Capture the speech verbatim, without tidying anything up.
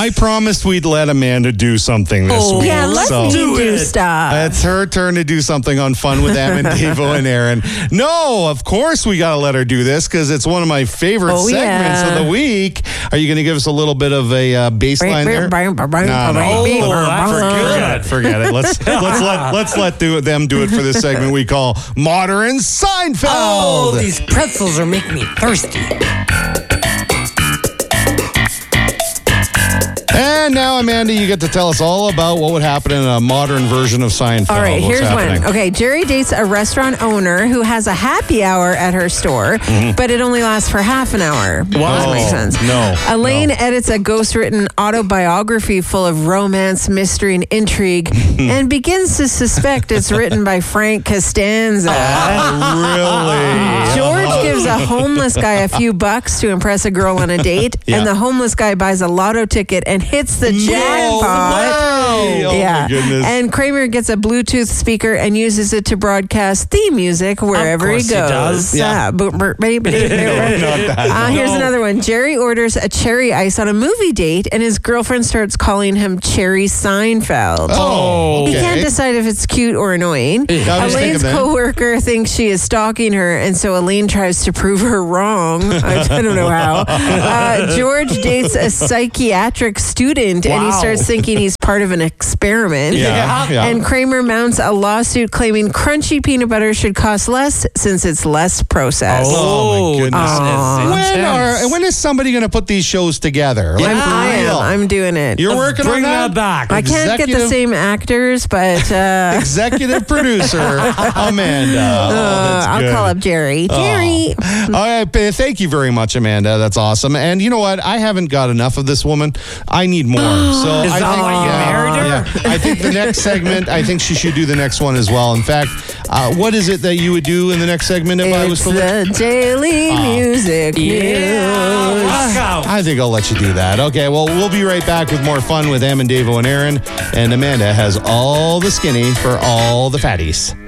I promised we'd let Amanda do something this Oh, week. yeah, let so me do, Do it. stuff. It's her turn to do something on Fun with Em and Devo and Aaron. No, of course we got to let her do this because it's one of my favorite Oh, segments yeah. of the week. Are you going to give us a little bit of a uh, baseline there? No, no. Oh, that's Forget it. Forget it. Let's let's let let's let do, them do it for this segment we call Modern Seinfeld. Oh, these pretzels are making me thirsty. And now, Amanda, you get to tell us all about what would happen in a modern version of Seinfeld. All right, What's here's happening? one. Okay, Jerry dates a restaurant owner who has a happy hour at her store, Mm-hmm. but it only lasts for half an hour. Wow. That makes sense. No, Elaine no. edits a ghost-written autobiography full of romance, mystery, and intrigue, and begins to suspect it's written by Frank Costanza. Really? George gives a homeless guy a few bucks to impress a girl on a date, Yeah. and the homeless guy buys a lotto ticket and hits the jackpot. way. Oh, yeah. my goodness. And Kramer gets a Bluetooth speaker and uses it to broadcast theme music wherever course he he goes. does. Yeah. Ah, boop, boop, boop, boop, boop. Not that. Uh, here's No. another one. Jerry orders a cherry ice on a movie date, and his girlfriend starts calling him Cherry Seinfeld. Oh, He okay. can't decide if it's cute or annoying. I was thinking Elaine's that. coworker thinks she is stalking her, and so Elaine tries to prove her wrong. I, I don't know how. Uh, George dates a psychiatric student, and he Wow. starts thinking he's part of an experiment. Yeah, yeah. And Kramer mounts a lawsuit claiming crunchy peanut butter should cost less since it's less processed. Oh, my goodness. that is When intense. are when is somebody going to put these shows together? Like, I'm, for I am. real? I'm doing it. You're working Bring on that? that back. I can't get the executive- same actors, but uh, Executive producer Amanda. Oh, that's uh, I'll good. call up Jerry. Jerry. All right, pa- thank you very much, Amanda. That's awesome. And you know what? I haven't got enough of this woman. I need more. So Is I that think, why you yeah, married her? yeah. I think the next segment. I think she should do the next one as well. In fact, uh, what is it that you would do in the next segment if I was It's to look? the Daily Music Yeah. News. Rock out. I think I'll let you do that. Okay, well, we'll be right back with more fun with Em and Davo and Aaron. And Amanda has all the skinny for all the fatties.